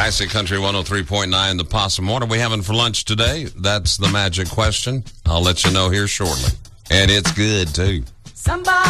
Classic Country 103.9, the Possum. What are we having for lunch today? That's the magic question. I'll let you know here shortly. And it's good, too. Somebody